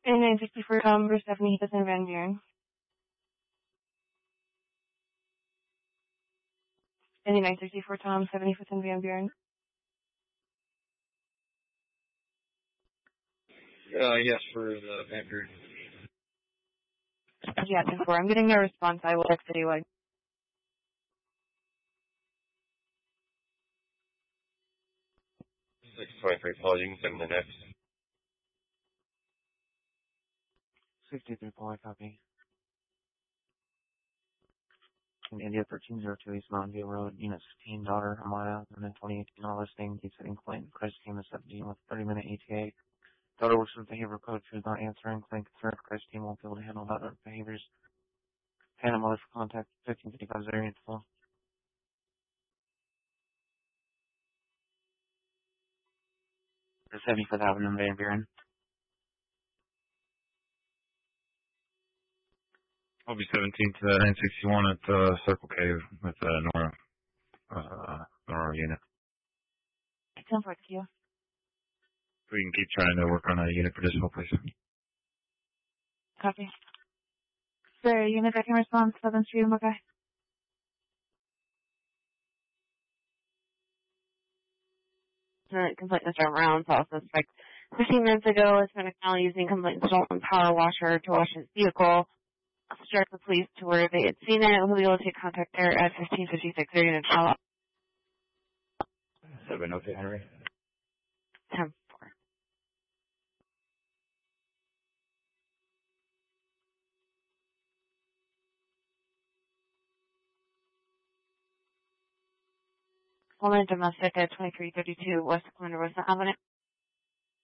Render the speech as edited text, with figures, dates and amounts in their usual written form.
And 964 Tom for Stephanie Ethan Van Buren. And 964 Tom, 70 Ethan Van Buren. Yes, for the Van Buren. Yeah, 10-4. I'm getting no response. I will text citywide. 623 Paul, you can send the next. 63 Paul, I copy. In India 1302 East Mountain View Road, Unit 15, daughter Amaya, and then 2018 all listing, keeps hitting Clinton. Christ team is 17 with 30-minute ETA. Daughter works with behavioral coach who's not answering. Clinton concerned Christ team won't be able to handle daughter behaviors. Hannah mother for contact 1555 variant flow. The 75th Avenue, Van Buren. I'll be 17 to 961 at Circle K with Nora unit. 10-4 to you. We can keep trying to work on a unit for this whole place. Copy. Sir, unit that can respond, 7th Street, okay. Complaint Mr. Brown saw suspect 15 minutes ago has been found using complaint stolen power washer to wash his vehicle. Struck the police to where they had seen it. We'll be able to take contact there at 1556. They're going to follow up. 702 Henry. 10-4. Woman domestic at 2332 West Commander West Avenue.